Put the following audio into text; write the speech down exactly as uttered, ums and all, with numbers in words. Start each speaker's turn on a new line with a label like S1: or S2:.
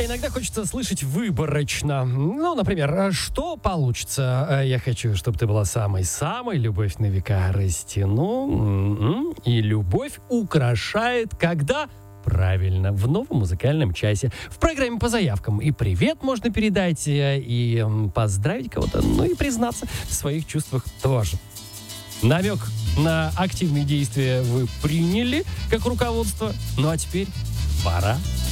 S1: Иногда хочется слышать выборочно. Ну, например, что получится? Я хочу, чтобы ты была самой-самой, любовь на века растяну. И любовь украшает, когда... Правильно, в новом музыкальном часе. В программе по заявкам. И привет можно передать, и поздравить кого-то, ну и признаться в своих чувствах тоже. Намек на активные действия вы приняли как руководство. Ну а теперь пора